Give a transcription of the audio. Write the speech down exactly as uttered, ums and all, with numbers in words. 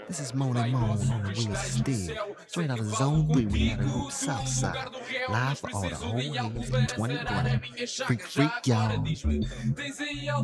This is Moaning Moan on the Willis Steel. Straight out of Zone three, we had a group Southside. Live for all the old ladies in twenty twenty. Freak, freak, y'all.